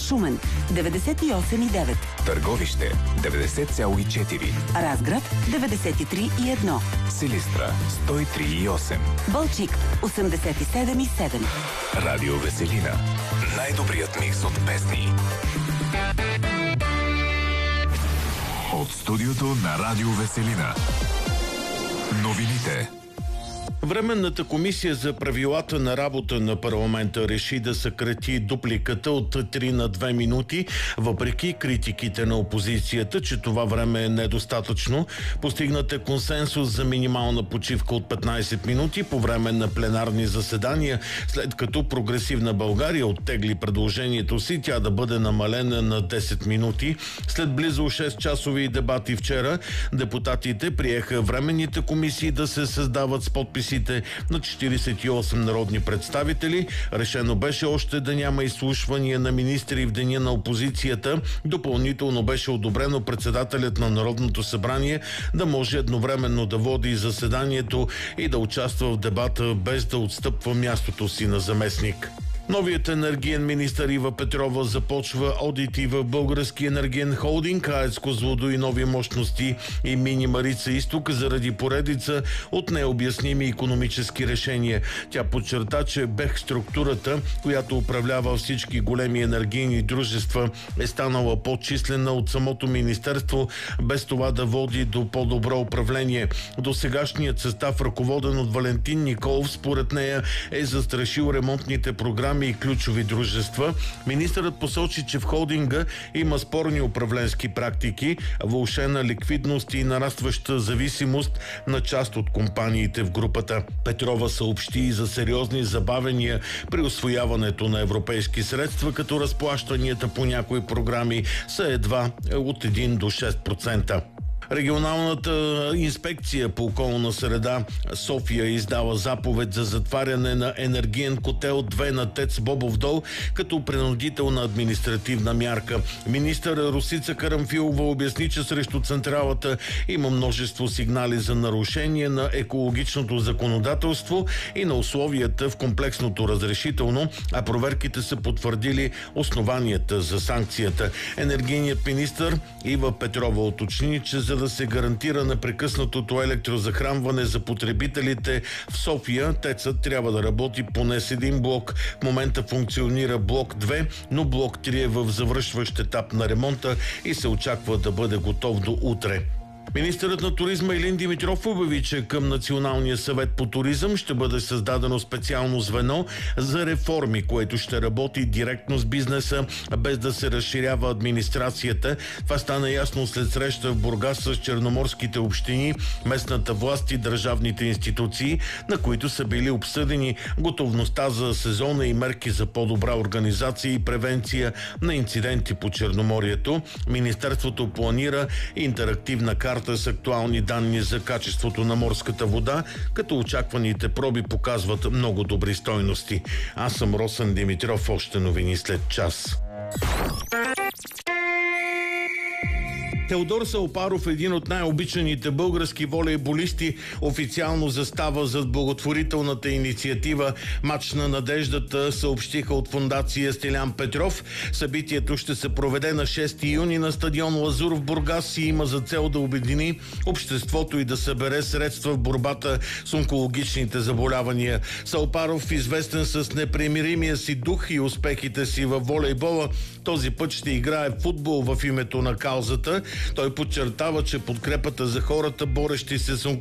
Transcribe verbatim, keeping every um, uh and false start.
Шумен деветдесет и осем и девет, Търговище деветдесет цяло и четири, Разград деветдесет и три и едно, Силистра сто и три и осем, Балчик осемдесет и седем и седем. Радио Веселина. Най-добрият микс от песни. От студиото на Радио Веселина. Новините. Временната комисия за правилата на работа на парламента реши да съкрати дупликата от три на две минути, въпреки критиките на опозицията, че това време е недостатъчно. Постигнат е консенсус за минимална почивка от петнайсет минути по време на пленарни заседания, след като Прогресивна България оттегли предложението си тя да бъде намалена на десет минути. След близо шест-часови дебати вчера, депутатите приеха временните комисии да се създават с подписи на четирийсет и осем народни представители. Решено беше още да няма изслушвания на министри в деня на опозицията. Допълнително беше одобрено председателят на Народното събрание да може едновременно да води заседанието и да участва в дебата без да отстъпва мястото си на заместник. Новият енергиен министър Ива Петрова започва одити в Български енергиен холдинг, АЕЦ Козлодуй, нови мощности и Мини Марица изток заради поредица от необясними икономически решения. Тя подчерта, че БЕХ структурата, която управлява всички големи енергийни дружества, е станала по-числена от самото министерство, без това да води до по-добро управление. До сегашният състав, ръководен от Валентин Николов, според нея е застрашил ремонтните програми и ключови дружества. Министърът посочи, че в холдинга има спорни управленски практики, влошена ликвидност и нарастваща зависимост на част от компаниите в групата. Петрова съобщи и за сериозни забавения при усвояването на европейски средства, като разплащанията по някои програми са едва от един до шест процента. Регионалната инспекция по околна среда София издава заповед за затваряне на енергиен котел две на ТЕЦ Бобов дол като принудителна административна мярка. Министър Росица Карамфилова обясни, че срещу централата има множество сигнали за нарушение на екологичното законодателство и на условията в комплексното разрешително, а проверките са потвърдили основанията за санкцията. Енергийният министър Ива Петрова уточни, че за да се гарантира непрекъснатото електрозахранване за потребителите в София, ТЕЦ-ът трябва да работи поне с един блок. В момента функционира блок две, но блок три е в завършващ етап на ремонта и се очаква да бъде готов до утре. Министърът на туризма Илин Димитров обяви, че към Националния съвет по туризъм ще бъде създадено специално звено за реформи, което ще работи директно с бизнеса, без да се разширява администрацията. Това стана ясно след среща в Бургас с черноморските общини, местната власт и държавните институции, на които са били обсъдени готовността за сезона и мерки за по-добра организация и превенция на инциденти по Черноморието. Министерството планира интерактивна карта с актуални данни за качеството на морската вода, като очакваните проби показват много добри стойности. Аз съм Росен Димитров, още новини след час. Теодор Салпаров, един от най-обичаните български волейболисти, официално застава зад благотворителната инициатива Мач на надеждата, съобщиха от фондация Стилян Петров. Събитието ще се проведе на шести юни на стадион Лазур в Бургас и има за цел да обедини обществото и да събере средства в борбата с онкологичните заболявания. Салпаров, известен с непримиримия си дух и успехите си във волейбола, този път ще играе футбол в името на каузата. Той подчертава, че подкрепата за хората, борещи се с